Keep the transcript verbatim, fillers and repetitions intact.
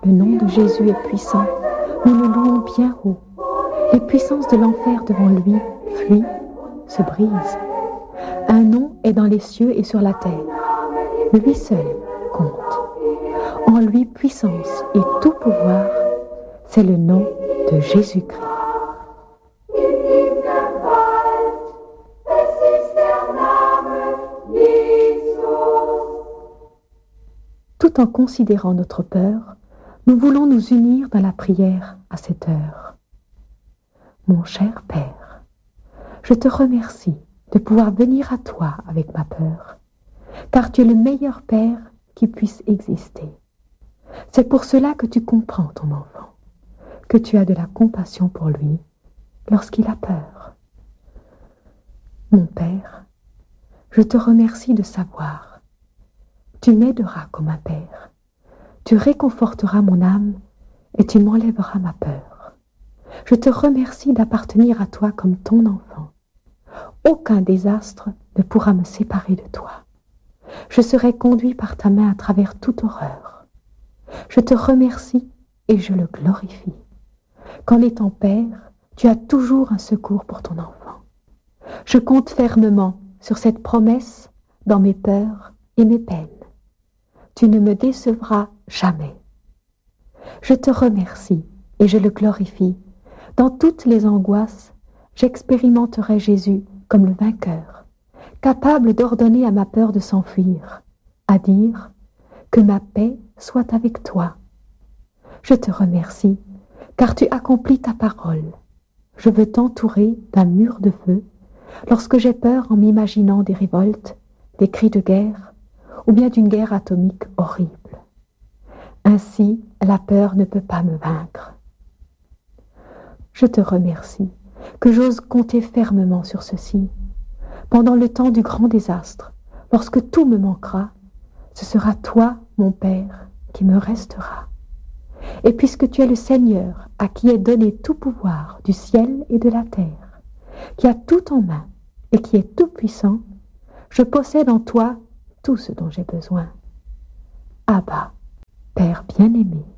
Le nom de Jésus est puissant. Nous le louons bien haut. Les puissances de l'enfer devant lui fuient, se brisent. Un nom est dans les cieux et sur la terre. Lui seul compte. En lui puissance et tout pouvoir, c'est le nom de Jésus-Christ. Tout en considérant notre peur, nous voulons nous unir dans la prière à cette heure. Mon cher Père, je te remercie de pouvoir venir à toi avec ma peur, car tu es le meilleur Père qui puisse exister. C'est pour cela que tu comprends ton enfant, que tu as de la compassion pour lui lorsqu'il a peur. Mon Père, je te remercie de savoir. Tu m'aideras comme un Père. Tu réconforteras mon âme et tu m'enlèveras ma peur. Je te remercie d'appartenir à toi comme ton enfant. Aucun désastre ne pourra me séparer de toi. Je serai conduit par ta main à travers toute horreur. Je te remercie et je le glorifie. Qu'en étant Père, tu as toujours un secours pour ton enfant. Je compte fermement sur cette promesse dans mes peurs et mes peines. Tu ne me décevras jamais. Je te remercie et je le glorifie. Dans toutes les angoisses, j'expérimenterai Jésus comme le vainqueur, capable d'ordonner à ma peur de s'enfuir, à dire que ma paix soit avec toi. Je te remercie, car tu accomplis ta parole. Je veux t'entourer d'un mur de feu lorsque j'ai peur en m'imaginant des révoltes, des cris de guerre, ou bien d'une guerre atomique horrible. Ainsi, la peur ne peut pas me vaincre. Je te remercie que j'ose compter fermement sur ceci. Pendant le temps du grand désastre, lorsque tout me manquera, ce sera toi, mon Père, qui me restera. Et puisque tu es le Seigneur à qui est donné tout pouvoir du ciel et de la terre, qui a tout en main et qui est tout puissant, je possède en toi tout ce dont j'ai besoin. Abba, Père bien-aimé.